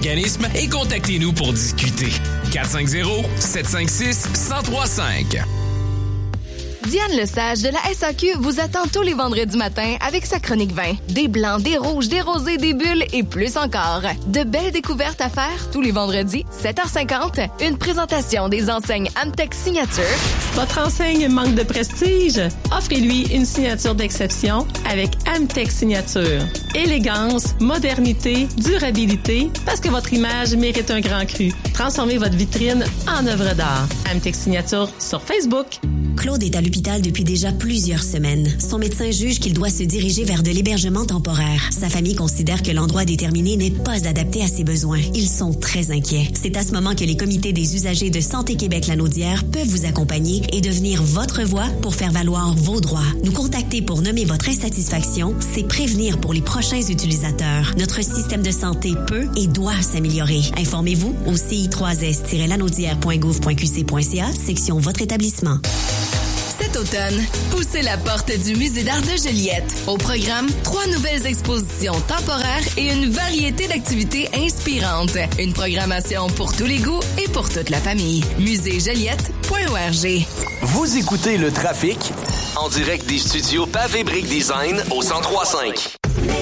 organismes et contactez-nous pour discuter. 450-756-1035. Diane Lesage de la SAQ vous attend tous les vendredis matins avec sa chronique vin. Des blancs, des rouges, des rosés, des bulles et plus encore. De belles découvertes à faire tous les vendredis, 7h50. Une présentation des enseignes Amtech Signature. Votre enseigne manque de prestige? Offrez-lui une signature d'exception avec Amtech Signature. Élégance, modernité, durabilité, parce que votre image mérite un grand cru. Transformez votre vitrine en œuvre d'art. Amtech Signature sur Facebook. Claude est à l'hôpital depuis déjà plusieurs semaines. Son médecin juge qu'il doit se diriger vers de l'hébergement temporaire. Sa famille considère que l'endroit déterminé n'est pas adapté à ses besoins. Ils sont très inquiets. C'est à ce moment que les comités des usagers de Santé Québec-Lanaudière peuvent vous accompagner et devenir votre voix pour faire valoir vos droits. Nous contacter pour nommer votre insatisfaction, c'est prévenir pour les prochains utilisateurs. Notre système de santé peut et doit s'améliorer. Informez-vous au ci3s-lanaudière.gouv.qc.ca, section Votre établissement. Cet automne, poussez la porte du Musée d'art de Joliette. Au programme, 3 nouvelles expositions temporaires et une variété d'activités inspirantes. Une programmation pour tous les goûts et pour toute la famille. muséejoliette.org. Vous écoutez Le Trafic en direct des studios Pavé Brick Design au 103.5.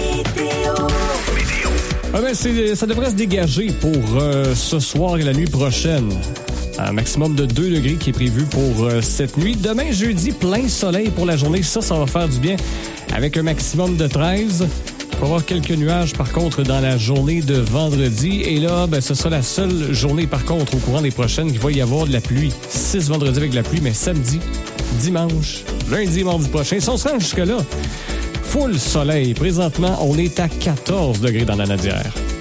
Ah ben ça devrait se dégager pour ce soir et la nuit prochaine. Un maximum de 2 degrés qui est prévu pour cette nuit. Demain, jeudi, plein soleil pour la journée. Ça va faire du bien avec un maximum de 13. Il va y avoir quelques nuages, par contre, dans la journée de vendredi. Et là, ce sera la seule journée, par contre, au courant des prochaines, qu'il va y avoir de la pluie. 6 vendredi avec de la pluie, mais samedi, dimanche, lundi et mardi prochain. Si on se rend jusque-là, full soleil. Présentement, on est à 14 degrés dans la Nadière.